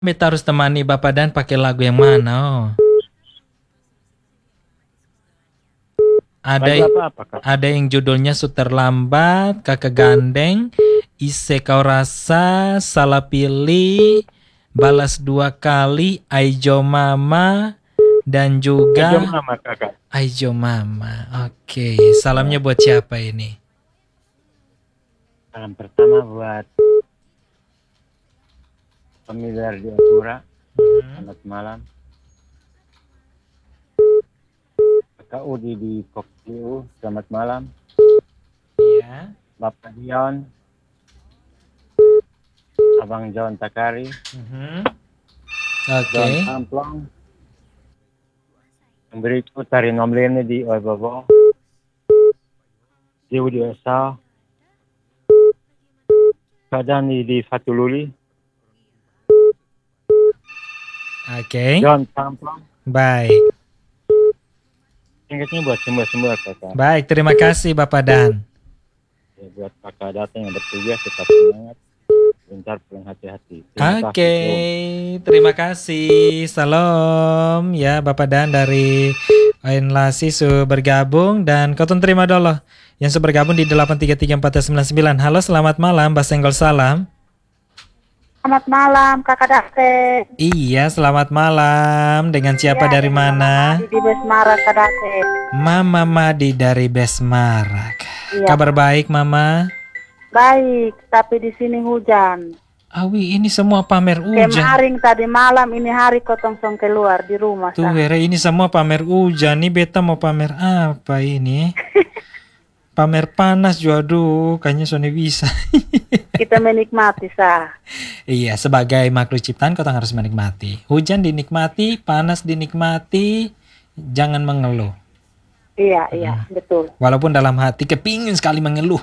Beta harus temani Bapak Dan pakai lagu yang mana? Oh. Lagu apa Kak? Ada yang judulnya Su Terlambat, Kakak Gandeng, Ise Kau Rasa, Salah Pilih, Balas Dua Kali, Aijo Mama, dan juga Aijo Mama Kakak. Aijo Mama. Oke, salamnya buat siapa ini? Salam pertama buat familiar di Apura. Selamat malam. Kakak Udi di Kokiu, selamat malam. Iya. Bapak Dion, Abang John Takari, Oke. John Amplong. Yang berikut Tari Nomlene di Oibobo, di Udi Esa, Kak Dani di Fatululi, Oke. John Amplong. Baik. Singkatnya buat semua Kakak. Baik, terima kasih Bapak Dan. Ya, buat kakak datang yang bertugas tetap semangat, bentar pulang hati-hati. Oke, terima kasih. Salam ya Bapak Dan dari Lasi su bergabung, dan Koton terima dulu yang su bergabung di 8334999. Halo, selamat malam, Mbak Senggol salam. Selamat malam, Kakak Date. Iya, selamat malam. Dengan siapa dari mana? Di Besmara, Kak Date. Mama Madi dari Besmarak. Iya. Kabar baik, Mama? Baik, tapi di sini hujan. Awi, ini semua pamer hujan. Kemarin tadi malam, ini hari kotong song keluar di rumah. Tuh, Wera, ini semua pamer hujan. Nih beta mau pamer apa ini? Pamer panas juga, aduh, kayaknya Sony bisa. Kita menikmati, sah. Iya, sebagai makhluk ciptaan kau harus menikmati. Hujan dinikmati, panas dinikmati, jangan mengeluh. Iya, betul. Walaupun dalam hati kepingin sekali mengeluh.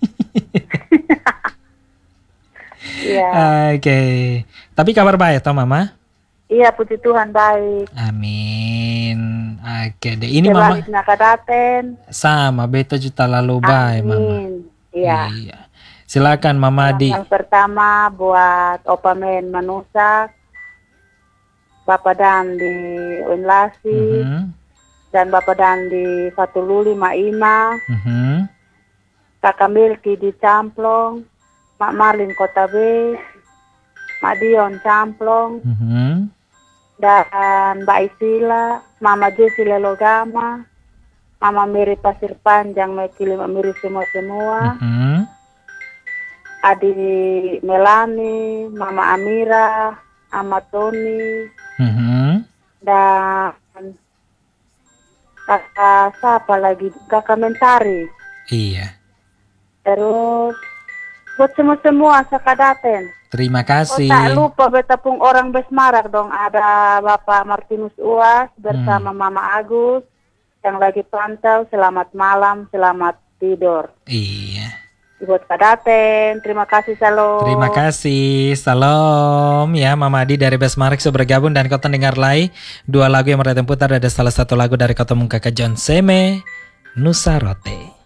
Iya. Oke. Tapi kabar baik toh Mama? Iya, puji Tuhan baik. Amin. Oke deh. Ini Mama. Sebaliknya, Kak Daten. Sama, beta juta lalu baik Mama. Amin. Iya. Silakan Mama Di. Yang pertama buat Opa Men Manusak, Bapak Dan di Unlasi, dan Bapak Dan di Fatululi Maima, Kakak Milki di Camplong, Mak Marlin Kota B, Mak Dion Camplong, dan Mbak Isila, Mama Jesi Lelogama, Mama Miri Pasir Panjang, Mekili Miri semua, Adi Melani, Mama Amira, Ama Tony, dan kakak siapa lagi? Kakak Mentari. Iya. Terus buat semua Sakadaten. Terima kasih. Tak lupa betapung orang Besmarak dong. Ada Bapak Martinus Uas bersama Mama Agus yang lagi pantau. Selamat malam, selamat tidur. Iya. Buat Kadaten, terima kasih, salam. Terima kasih, salam ya Mama Adi dari Besmarak sudah bergabung, dan kau dengar lagi dua lagu yang mereka putar. Ada salah satu lagu dari kota Mungkaka John Seme, Nusa Rote.